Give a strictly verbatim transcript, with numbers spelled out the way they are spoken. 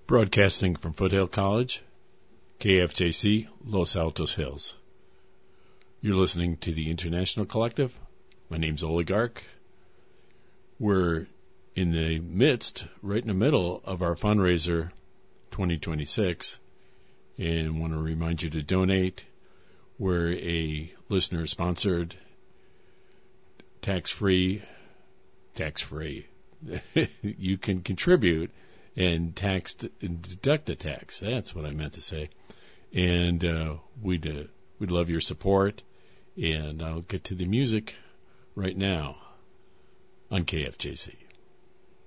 Broadcasting from Foothill College, K F J C, Los Altos Hills. You're listening to the International Collective. My name's Oligarch. We're in the midst, right in the middle of our fundraiser twenty twenty-six, and want to remind you to donate. We're a listener-sponsored, tax-free, tax-free. You can contribute and tax and deduct the tax. That's what I meant to say. And uh, we'd uh, we'd love your support. And I'll get to the music right now on K F J C.